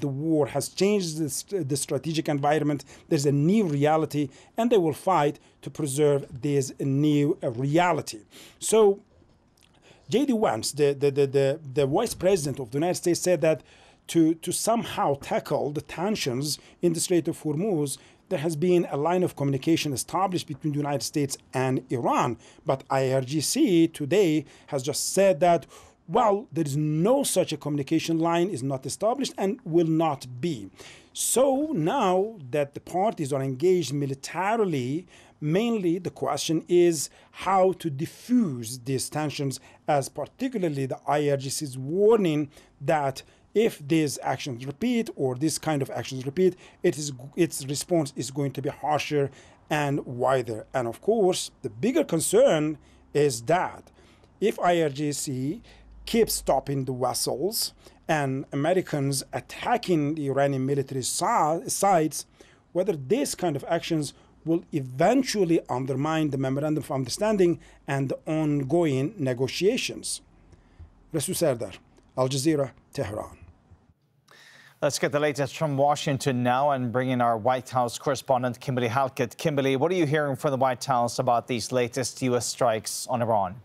the war has changed the strategic environment. There's a new reality, and they will fight to preserve this new reality. So J.D. Vance, the vice president of the United States, said that to somehow tackle the tensions in the Strait of Hormuz, there has been a line of communication established between the United States and Iran. But IRGC today has just said that, well, there is no such a communication line, is not established and will not be. So now that the parties are engaged militarily, mainly the question is how to diffuse these tensions, as particularly the IRGC's warning that if these actions repeat or this kind of actions repeat, its response is going to be harsher and wider. And of course, the bigger concern is that if IRGC keeps stopping the vessels and Americans attacking the Iranian military sites, whether these kind of actions will eventually undermine the Memorandum of Understanding and the ongoing negotiations. Rasul Sardar, Al Jazeera, Tehran. Let's get the latest from Washington now and bring in our White House correspondent, Kimberly Halkett. Kimberly, what are you hearing from the White House about these latest U.S. strikes on Iran?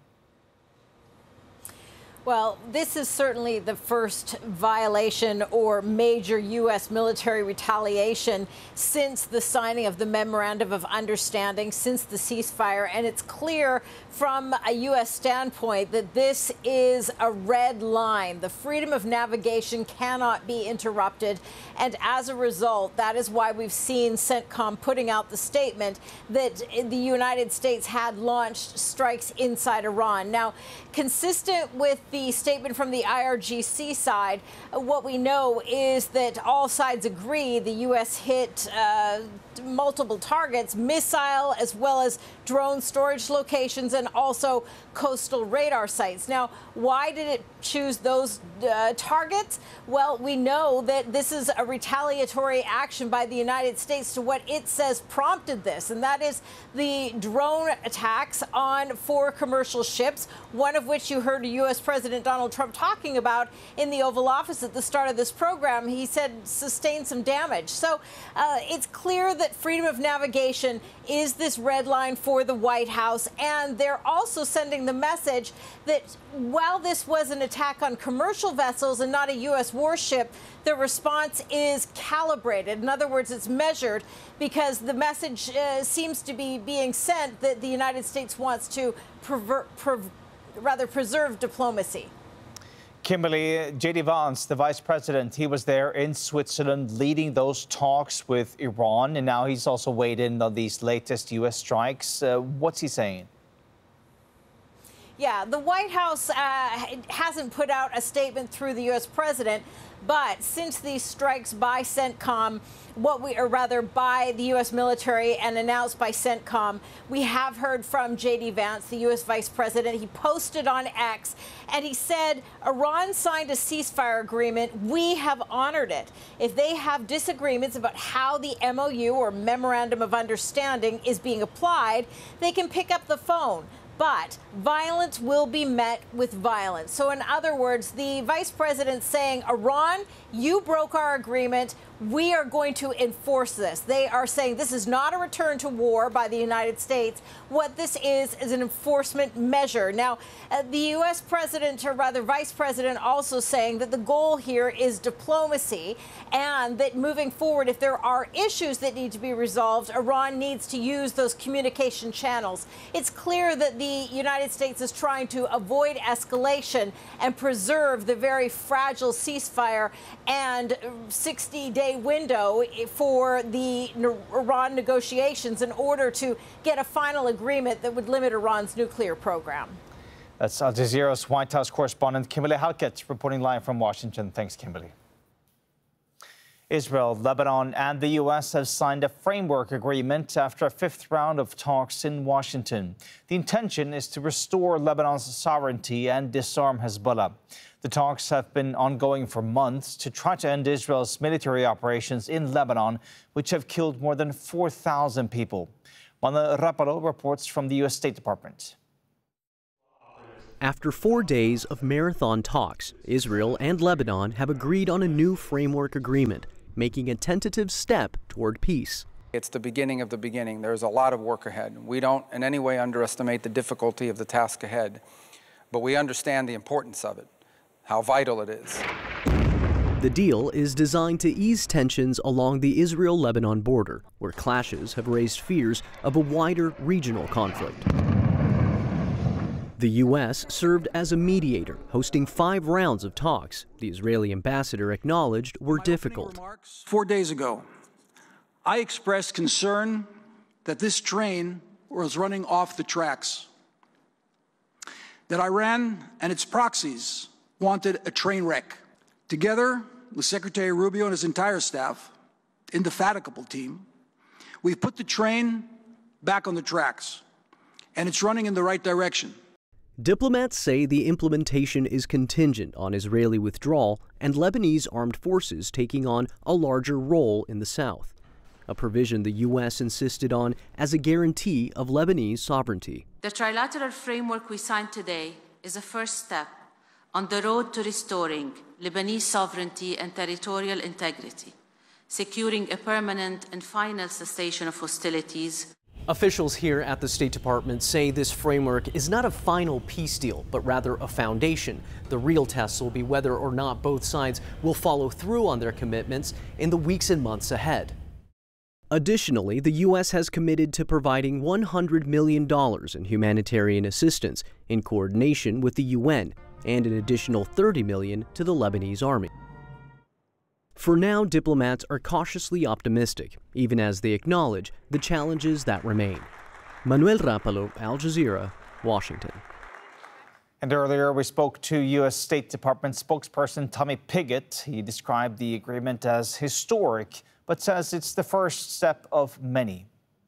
Well, this is certainly the first violation or major U.S. military retaliation since the signing of the Memorandum of Understanding, since the ceasefire. And it's clear from a U.S. standpoint that this is a red line. The freedom of navigation cannot be interrupted. And as a result, that is why we've seen CENTCOM putting out the statement that the United States had launched strikes inside Iran. Now, consistent with the statement from the IRGC side, what we know is that all sides agree the U.S. hit multiple targets, missile as well as drone storage locations and also coastal radar sites. Now, why did it choose those targets? Well, we know that this is a retaliatory action by the United States to what it says prompted this, and that is the drone attacks on 4 commercial ships, one of which you heard U.S. President Donald Trump talking about in the Oval Office at the start of this program. He said sustained some damage. So it's clear that freedom of navigation is this red line for the White House, and they're also sending the message that while this was an attack on commercial vessels and not a U.S. warship, the response is calibrated. In other words, it's measured, because the message seems to be being sent that the United States wants to preserve diplomacy. Kimberly, J.D. Vance, the vice president, he was there in Switzerland leading those talks with Iran, and now he's also weighed in on these latest U.S. strikes. What's he saying? Yeah, the White House hasn't put out a statement through the U.S. president, but since these strikes by CENTCOM, by the U.S. military and announced by CENTCOM, we have heard from J.D. Vance, the U.S. vice president. He posted on X, and he said, Iran signed a ceasefire agreement. We have honored it. If they have disagreements about how the MOU or Memorandum of Understanding is being applied, they can pick up the phone. But violence will be met with violence. So in other words, the vice president saying, Iran, you broke our agreement. We are going to enforce this. They are saying this is not a return to war by the United States. What this is an enforcement measure. Now, the U.S. president, or rather vice president, also saying that the goal here is diplomacy, and that moving forward, if there are issues that need to be resolved, Iran needs to use those communication channels. It's clear that the United States is trying to avoid escalation and preserve the very fragile ceasefire and 60-day window for the Iran negotiations in order to get a final agreement that would limit Iran's nuclear program. That's Al Jazeera's White House correspondent Kimberly Halkett reporting live from Washington. Thanks, Kimberly. Israel, Lebanon and the U.S. have signed a framework agreement after a 5th round of talks in Washington. The intention is to restore Lebanon's sovereignty and disarm Hezbollah. The talks have been ongoing for months to try to end Israel's military operations in Lebanon, which have killed more than 4,000 people. Mana Rapalo reports from the U.S. State Department. After 4 days of marathon talks, Israel and Lebanon have agreed on a new framework agreement, making a tentative step toward peace. It's the beginning of the beginning. There's a lot of work ahead. We don't in any way underestimate the difficulty of the task ahead, but we understand the importance of it, how vital it is. The deal is designed to ease tensions along the Israel-Lebanon border, where clashes have raised fears of a wider regional conflict. The U.S. served as a mediator, hosting 5 rounds of talks the Israeli ambassador acknowledged were difficult. 4 days ago, I expressed concern that this train was running off the tracks, that Iran and its proxies wanted a train wreck. Together with Secretary Rubio and his entire staff, indefatigable team, we've put the train back on the tracks, and it's running in the right direction. Diplomats say the implementation is contingent on Israeli withdrawal and Lebanese armed forces taking on a larger role in the south, a provision the U.S. insisted on as a guarantee of Lebanese sovereignty. The trilateral framework we signed today is a first step on the road to restoring Lebanese sovereignty and territorial integrity, securing a permanent and final cessation of hostilities. Officials here at the State Department say this framework is not a final peace deal, but rather a foundation. The real test will be whether or not both sides will follow through on their commitments in the weeks and months ahead. Additionally, the U.S. has committed to providing $100 million in humanitarian assistance in coordination with the UN and an additional $30 million to the Lebanese army. For now, diplomats are cautiously optimistic, even as they acknowledge the challenges that remain. Manuel Rapalo, Al Jazeera, Washington. And earlier we spoke to U.S. State Department spokesperson Tommy Pigott. He described the agreement as historic, but says it's the first step of many.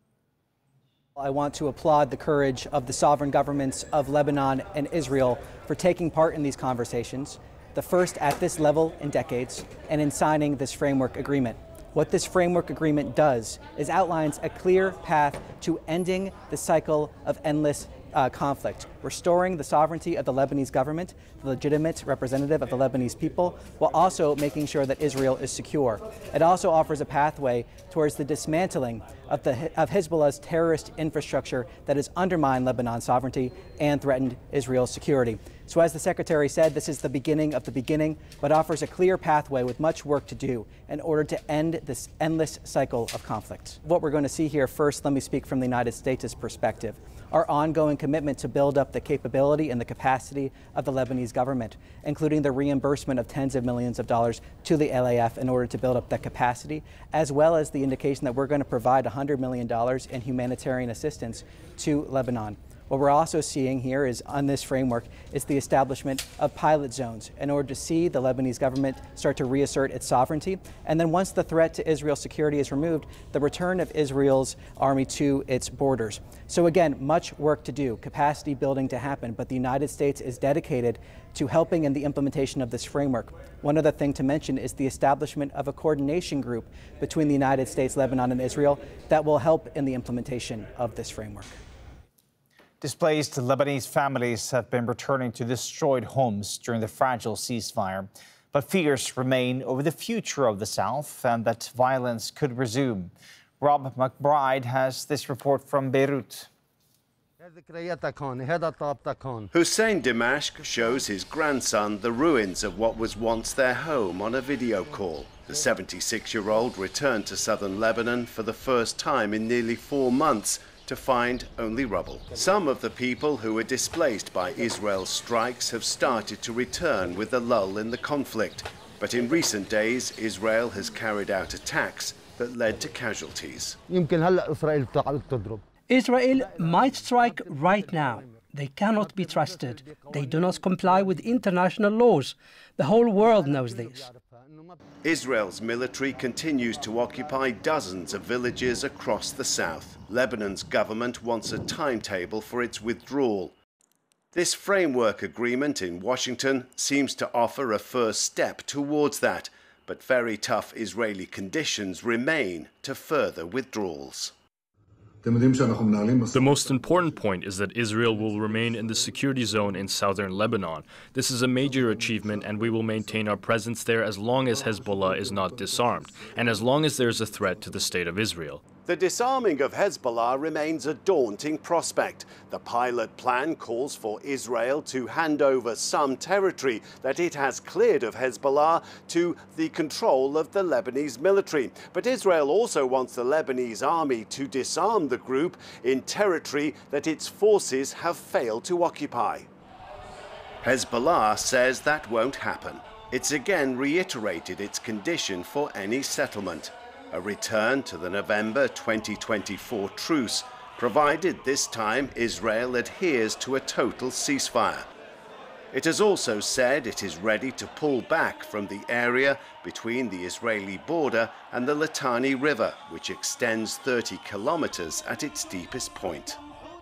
I want to applaud the courage of the sovereign governments of Lebanon and Israel for taking part in these conversations, the first at this level in decades, and in signing this framework agreement. What this framework agreement does is outlines a clear path to ending the cycle of endless conflict, restoring the sovereignty of the Lebanese government, the legitimate representative of the Lebanese people, while also making sure that Israel is secure. It also offers a pathway towards the dismantling of Hezbollah's terrorist infrastructure that has undermined Lebanon's sovereignty and threatened Israel's security. So as the Secretary said, this is the beginning of the beginning, but offers a clear pathway with much work to do in order to end this endless cycle of conflict. What we're going to see here first, let me speak from the United States' perspective. Our ongoing commitment to build up the capability and the capacity of the Lebanese government, including the reimbursement of tens of millions of dollars to the LAF in order to build up that capacity, as well as the indication that we're going to provide $100 million in humanitarian assistance to Lebanon. What we're also seeing here is, on this framework, is the establishment of pilot zones in order to see the Lebanese government start to reassert its sovereignty. And then once the threat to Israel's security is removed, the return of Israel's army to its borders. So again, much work to do, capacity building to happen, but the United States is dedicated to helping in the implementation of this framework. One other thing to mention is the establishment of a coordination group between the United States, Lebanon, and Israel that will help in the implementation of this framework. Displaced Lebanese families have been returning to destroyed homes during the fragile ceasefire. But fears remain over the future of the South and that violence could resume. Rob McBride has this report from Beirut. Hussein Dimashq shows his grandson the ruins of what was once their home on a video call. The 76-year-old returned to southern Lebanon for the first time in nearly 4 months to find only rubble. Some of the people who were displaced by Israel's strikes have started to return with the lull in the conflict. But in recent days, Israel has carried out attacks that led to casualties. Israel might strike right now. They cannot be trusted. They do not comply with international laws. The whole world knows this. Israel's military continues to occupy dozens of villages across the south. Lebanon's government wants a timetable for its withdrawal. This framework agreement in Washington seems to offer a first step towards that, but very tough Israeli conditions remain to further withdrawals. The most important point is that Israel will remain in the security zone in southern Lebanon. This is a major achievement, and we will maintain our presence there as long as Hezbollah is not disarmed, and as long as there is a threat to the state of Israel. The disarming of Hezbollah remains a daunting prospect. The pilot plan calls for Israel to hand over some territory that it has cleared of Hezbollah to the control of the Lebanese military. But Israel also wants the Lebanese army to disarm the group in territory that its forces have failed to occupy. Hezbollah says that won't happen. It's again reiterated its condition for any settlement: a return to the November 2024 truce, provided this time Israel adheres to a total ceasefire. It has also said it is ready to pull back from the area between the Israeli border and the Litani River, which extends 30 kilometers at its deepest point.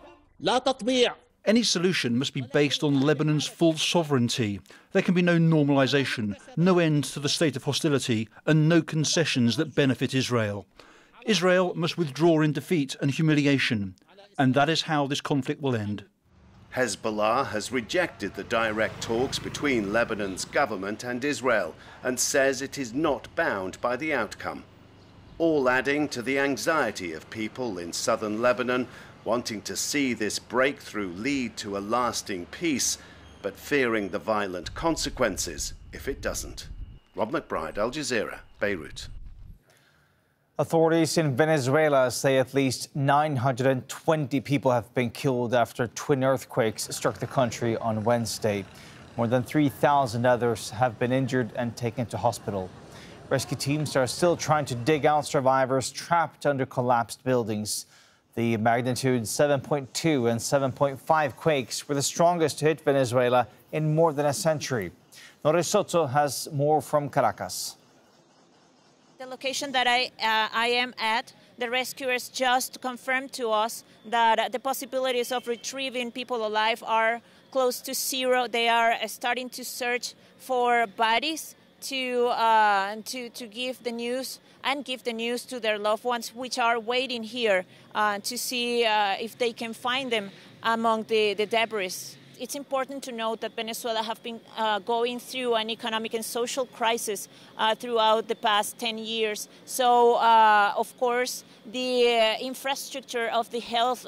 Any solution must be based on Lebanon's full sovereignty. There can be no normalisation, no end to the state of hostility, and no concessions that benefit Israel. Israel must withdraw in defeat and humiliation, and that is how this conflict will end. Hezbollah has rejected the direct talks between Lebanon's government and Israel and says it is not bound by the outcome, all adding to the anxiety of people in southern Lebanon wanting to see this breakthrough lead to a lasting peace, but fearing the violent consequences if it doesn't. Rob McBride, Al Jazeera, Beirut. Authorities in Venezuela say at least 920 people have been killed after twin earthquakes struck the country on Wednesday. More than 3,000 others have been injured and taken to hospital. Rescue teams are still trying to dig out survivors trapped under collapsed buildings. The magnitude 7.2 and 7.5 quakes were the strongest to hit Venezuela in more than a century. Nore Soto has more from Caracas. The location that I am at, the rescuers just confirmed to us that the possibilities of retrieving people alive are close to zero. They are starting to search for bodies to give the news and give the news to their loved ones, which are waiting here to see if they can find them among the debris. It's important to note that Venezuela have been going through an economic and social crisis throughout the past 10 years. So, of course, the infrastructure of the health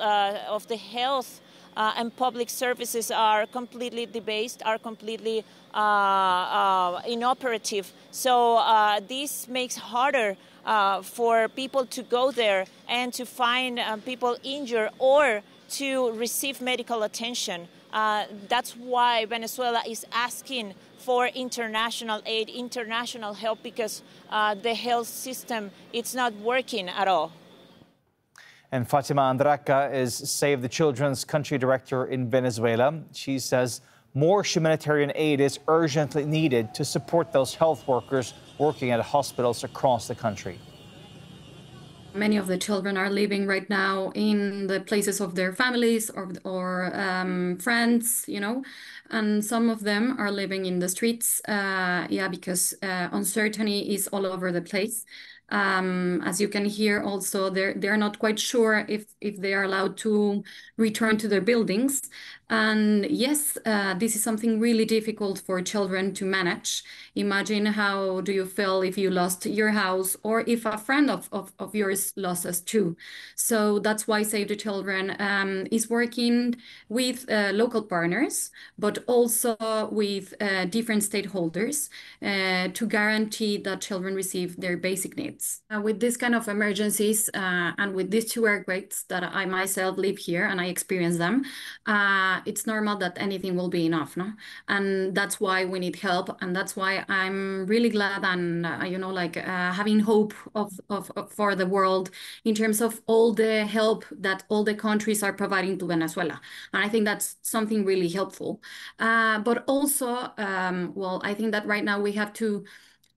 and public services are completely debased, are completely inoperative. So this makes harder for people to go there and to find people injured or to receive medical attention. That's why Venezuela is asking for international aid, international help, because the health system, it's not working at all. And Fatima Andraca is Save the Children's country director in Venezuela. She says more humanitarian aid is urgently needed to support those health workers working at hospitals across the country. Many of the children are living right now in the places of their families or friends, you know, and some of them are living in the streets, because uncertainty is all over the place. As you can hear also, they're not quite sure if they are allowed to return to their buildings. And yes, this is something really difficult for children to manage. Imagine how do you feel if you lost your house or if a friend of yours loses too. So that's why Save the Children is working with local partners, but also with different stakeholders to guarantee that children receive their basic needs. With this kind of emergencies and with these two earthquakes that I myself live here and I experience them, it's normal that anything will be enough, no? And that's why we need help, and that's why I'm really glad and having hope for the world in terms of all the help that all the countries are providing to Venezuela, and I think that's something really helpful. But also, I think that right now we have to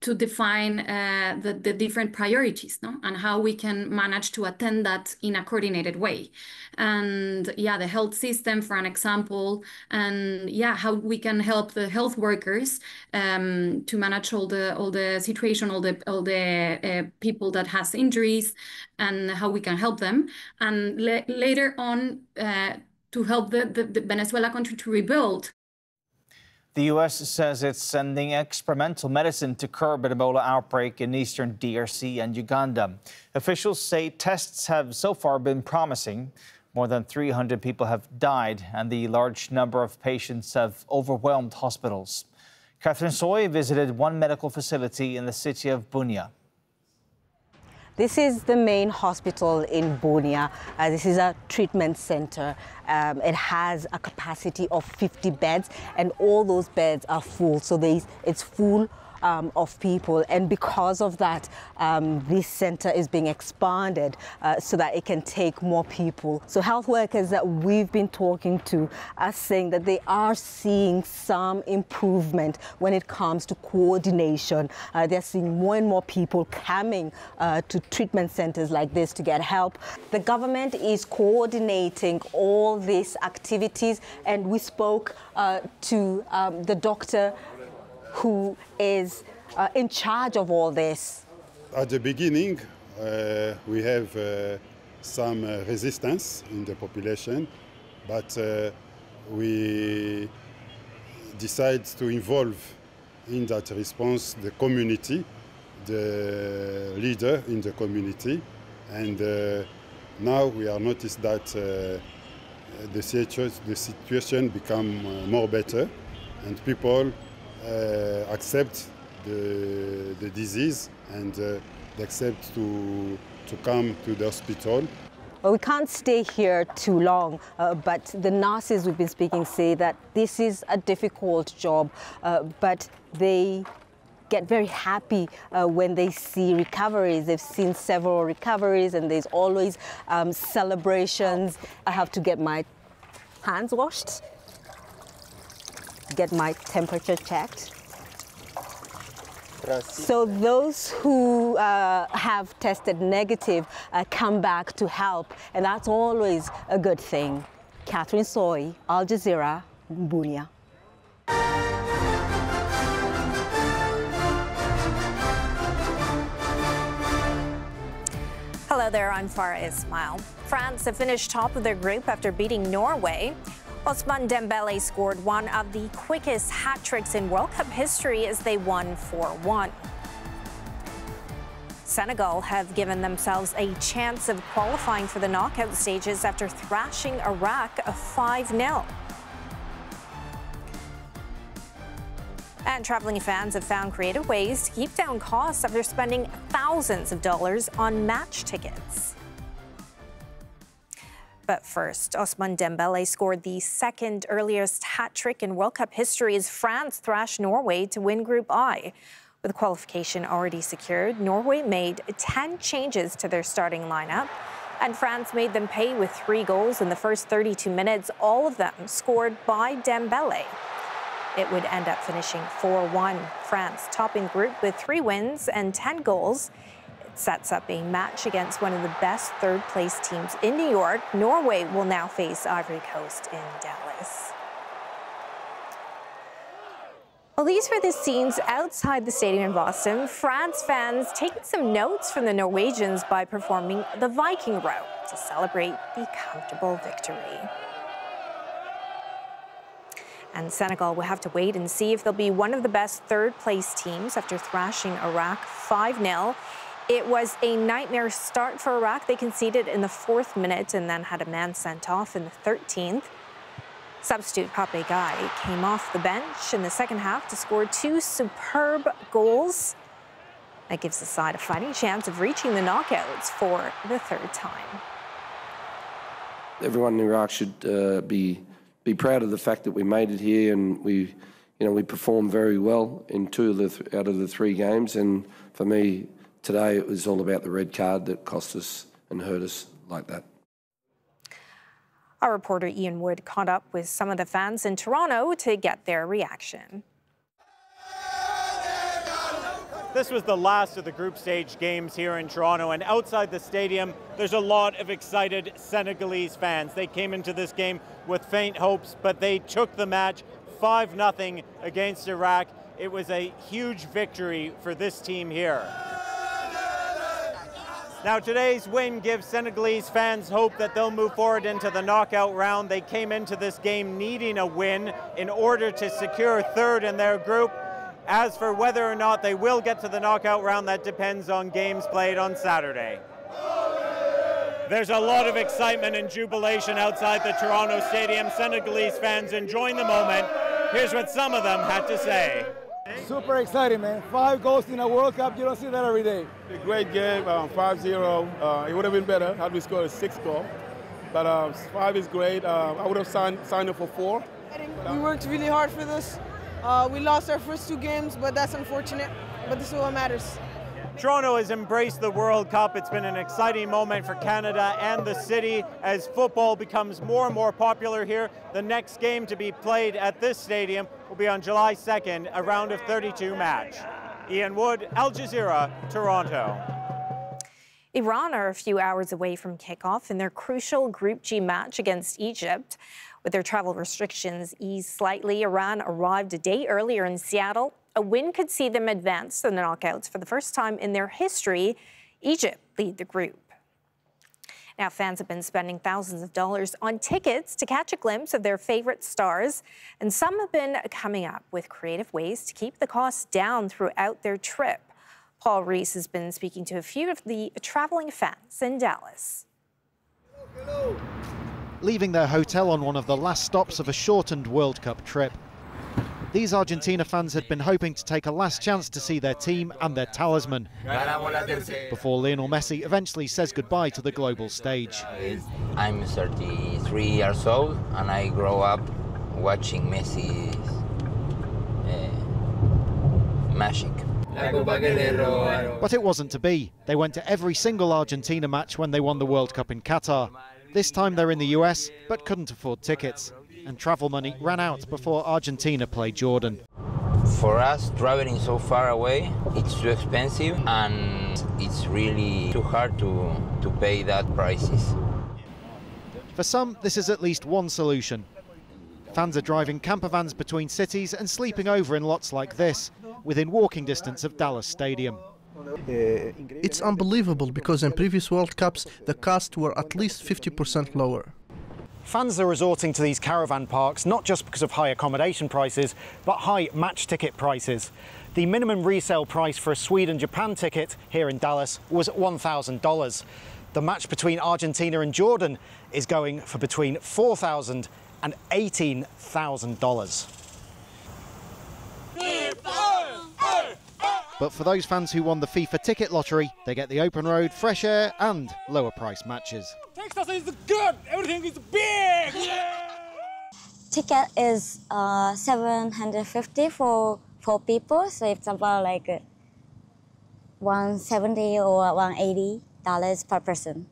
to define the different priorities, no? And how we can manage to attend that in a coordinated way. And yeah, the health system, for an example, and yeah, how we can help the health workers to manage all the situation, all the people that has injuries, and how we can help them. And later on, to help the Venezuela country to rebuild. The U.S. says it's sending experimental medicine to curb an Ebola outbreak in eastern DRC and Uganda. Officials say tests have so far been promising. More than 300 people have died, and the large number of patients have overwhelmed hospitals. Catherine Soy visited one medical facility in the city of Bunia. This is the main hospital in Bunia. This is a treatment center. It has a capacity of 50 beds, and all those beds are full. So it's full of people, and because of that, this center is being expanded so that it can take more people. So health workers that we've been talking to are saying that they are seeing some improvement when it comes to coordination. They're seeing more and more people coming to treatment centers like this to get help. The government is coordinating all these activities, and we spoke to the doctor who is in charge of all this. At the beginning, we have some resistance in the population, but we decide to involve in that response the community, the leader in the community, and now we are noticed that the situation become more better, and people accept the disease, and they accept to come to the hospital. Well, we can't stay here too long, but the nurses we've been speaking say that this is a difficult job, but they get very happy when they see recoveries. They've seen several recoveries, and there's always celebrations. I have to get my hands washed, get my temperature checked. So those who have tested negative come back to help, and that's always a good thing. Catherine Soy, Al Jazeera, Bunia. Hello there, I'm Farah Ismail. France have finished top of their group after beating Norway. Ousmane Dembele scored one of the quickest hat tricks in World Cup history as they won 4-1. Senegal have given themselves a chance of qualifying for the knockout stages after thrashing Iraq 5-0. And traveling fans have found creative ways to keep down costs after spending thousands of dollars on match tickets. But first, Ousmane Dembele scored the second earliest hat trick in World Cup history as France thrashed Norway to win Group I. With qualification already secured, Norway made 10 changes to their starting lineup, and France made them pay with 3 goals in the first 32 minutes, all of them scored by Dembele. It would end up finishing 4-1. France topping group with 3 wins and 10 goals. Sets up a match against one of the best third-place teams in New York. Norway will now face Ivory Coast in Dallas. Well, these were the scenes outside the stadium in Boston. France fans taking some notes from the Norwegians by performing the Viking row to celebrate the comfortable victory. And Senegal will have to wait and see if they'll be one of the best third-place teams after thrashing Iraq 5-0. It was a nightmare start for Iraq. They conceded in the 4th minute and then had a man sent off in the 13th. Substitute Pape Gueye came off the bench in the second half to score 2 superb goals. That gives the side a fighting chance of reaching the knockouts for the 3rd time. Everyone in Iraq should be proud of the fact that we made it here, and we performed very well in 2 out of the 3 games. And for me, today it was all about the red card that cost us and hurt us like that. Our reporter Ian Wood caught up with some of the fans in Toronto to get their reaction. This was the last of the group stage games here in Toronto, and outside the stadium, there's a lot of excited Senegalese fans. They came into this game with faint hopes, but they took the match 5-0 against Iraq. It was a huge victory for this team here. Now, today's win gives Senegalese fans hope that they'll move forward into the knockout round. They came into this game needing a win in order to secure third in their group. As for whether or not they will get to the knockout round, that depends on games played on Saturday. There's a lot of excitement and jubilation outside the Toronto Stadium. Senegalese fans enjoying the moment. Here's what some of them had to say. Super exciting, man. 5 goals in a World Cup, you don't see that every day. A great game, 5-0. It would have been better had we scored a 6th goal. But 5 is great. I would have signed up for 4. We worked really hard for this. We lost our first 2 games, but that's unfortunate. But this is what matters. Toronto has embraced the World Cup. It's been an exciting moment for Canada and the city as football becomes more and more popular here. The next game to be played at this stadium will be on July 2nd, a round of 32 match. Ian Wood, Al Jazeera, Toronto. Iran are a few hours away from kickoff in their crucial Group G match against Egypt. With their travel restrictions eased slightly, Iran arrived a day earlier in Seattle. A win could see them advance to the knockouts for the first time in their history. Egypt lead the group. Now, fans have been spending thousands of dollars on tickets to catch a glimpse of their favorite stars, and some have been coming up with creative ways to keep the costs down throughout their trip. Paul Reese has been speaking to a few of the traveling fans in Dallas. Leaving their hotel on one of the last stops of a shortened World Cup trip. These Argentina fans had been hoping to take a last chance to see their team and their talisman before Lionel Messi eventually says goodbye to the global stage. I'm 33 years old and I grew up watching Messi's magic. But it wasn't to be. They went to every single Argentina match when they won the World Cup in Qatar. This time they're in the US, but couldn't afford tickets. And travel money ran out before Argentina played Jordan. For us, traveling so far away, it's too expensive and it's really too hard to pay that prices. For some, this is at least one solution. Fans are driving camper vans between cities and sleeping over in lots like this, within walking distance of Dallas Stadium. It's unbelievable because in previous World Cups, the costs were at least 50% lower. Fans are resorting to these caravan parks not just because of high accommodation prices, but high match ticket prices. The minimum resale price for a Sweden-Japan ticket here in Dallas was $1,000. The match between Argentina and Jordan is going for between $4,000 and $18,000. But for those fans who won the FIFA ticket lottery, they get the open road, fresh air and lower price matches. Texas is good, everything is big! Yeah! Ticket is 750 for 4 people, so it's about like $170 or $180 per person.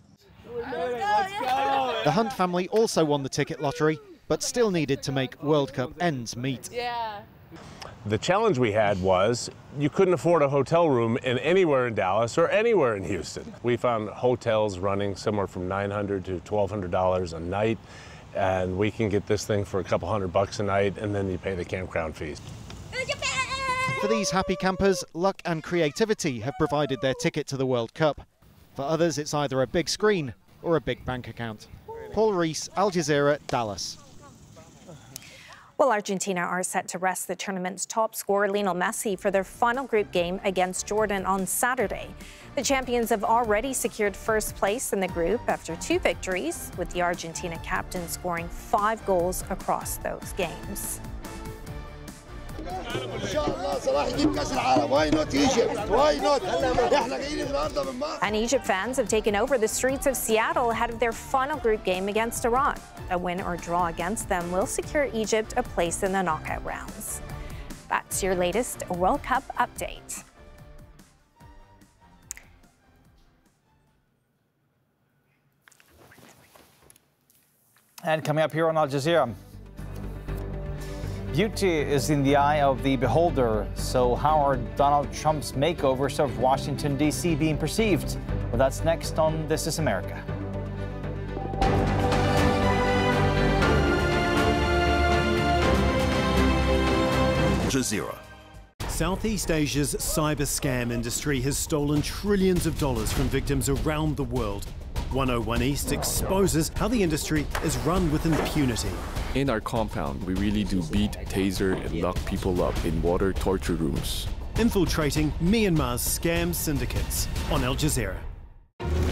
The Hunt family also won the ticket lottery, but still needed to make World Cup ends meet. Yeah. The challenge we had was you couldn't afford a hotel room anywhere in Dallas or anywhere in Houston. We found hotels running somewhere from $900 to $1,200 a night, and we can get this thing for a couple $100 a night, and then you pay the campground fees. For these happy campers, luck and creativity have provided their ticket to the World Cup. For others, it's either a big screen or a big bank account. Paul Reese, Al Jazeera, Dallas. Well, Argentina are set to rest the tournament's top scorer, Lionel Messi, for their final group game against Jordan on Saturday. The champions have already secured first place in the group after 2 victories, with the Argentina captain scoring 5 goals across those games. And Egypt fans have taken over the streets of Seattle ahead of their final group game against Iran. A win or draw against them will secure Egypt a place in the knockout rounds. That's your latest World Cup update. And coming up here on Al Jazeera, Beauty is in the eye of the beholder. So how are Donald Trump's makeovers of Washington, D.C. being perceived? Well, that's next on This is America. Al Jazeera. Southeast Asia's cyber scam industry has stolen trillions of dollars from victims around the world. 101 East exposes how the industry is run with impunity. In our compound, we really do beat, taser, and lock people up in water torture rooms. Infiltrating Myanmar's scam syndicates on Al Jazeera.